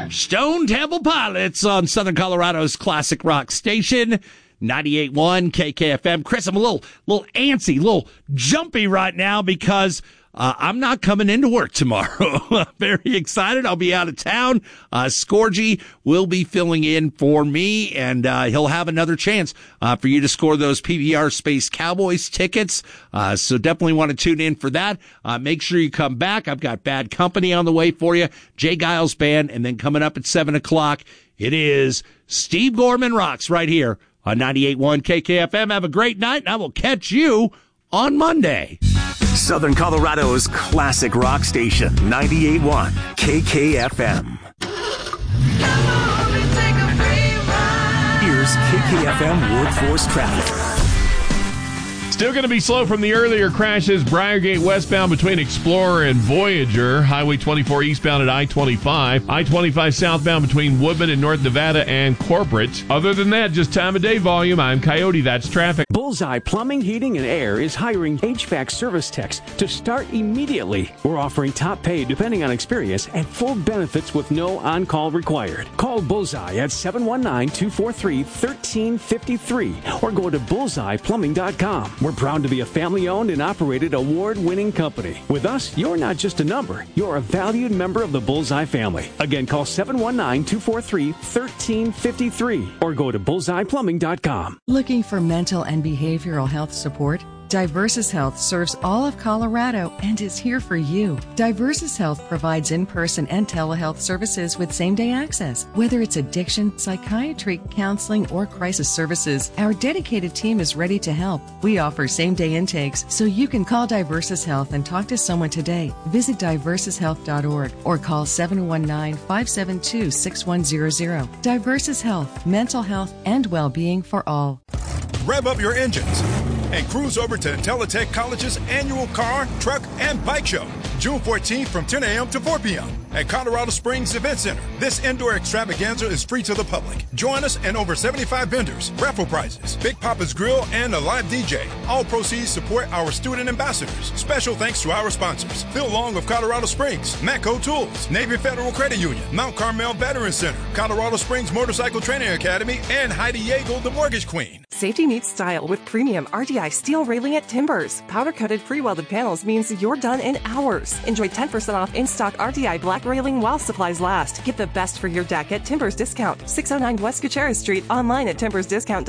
Stone Temple Pilots on Southern Colorado's classic rock station, 98.1 KKFM. Chris, I'm a little antsy, a little jumpy right now because I'm not coming into work tomorrow. Very excited. I'll be out of town. Scorgie will be filling in for me, and he'll have another chance for you to score those PBR Space Cowboys tickets. So definitely want to tune in for that. Make sure you come back. I've got Bad Company on the way for you, Jay Giles Band, and then coming up at 7 o'clock, it is Steve Gorman Rocks right here on 98.1 KKFM. Have a great night, and I will catch you on Monday. Southern Colorado's classic rock station, 98.1 KKFM. Here's KKFM Workforce Traffic. Still going to be slow from the earlier crashes. Briargate westbound between Explorer and Voyager. Highway 24 eastbound at I-25. I-25 southbound between Woodman and North Nevada and Corporate. Other than that, just time of day volume. I'm Coyote. That's traffic. Bullseye Plumbing, Heating, and Air is hiring HVAC service techs to start immediately. We're offering top pay depending on experience and full benefits with no on-call required. Call Bullseye at 719-243-1353 or go to bullseyeplumbing.com. We're proud to be a family-owned and operated award-winning company. With us, you're not just a number. You're a valued member of the Bullseye family. Again, call 719-243-1353 or go to bullseyeplumbing.com. Looking for mental and behavioral health support? Diversus Health serves all of Colorado and is here for you. Diversus Health provides in-person and telehealth services with same-day access. Whether it's addiction, psychiatry, counseling, or crisis services, our dedicated team is ready to help. We offer same-day intakes, so you can call Diversus Health and talk to someone today. Visit diversushealth.org or call 719-572-6100. Diversus Health, mental health and well-being for all. Rev up your engines and cruise over to Intelitech College's annual car, truck, and bike show, June 14th from 10 a.m. to 4 p.m. at Colorado Springs Event Center. This indoor extravaganza is free to the public. Join us and over 75 vendors, raffle prizes, Big Papa's Grill, and a live DJ. All proceeds support our student ambassadors. Special thanks to our sponsors: Phil Long of Colorado Springs, Matco Tools, Navy Federal Credit Union, Mount Carmel Veterans Center, Colorado Springs Motorcycle Training Academy, and Heidi Yeagle, the Mortgage Queen. Safety meets style with premium RDI steel railing at Timbers. Powder-coated pre-welded panels means you're done in hours. Enjoy 10% off in-stock RDI black railing while supplies last. Get the best for your deck at Timbers Discount. 609 West Gutierrez Street. Online at timbersdiscount.com.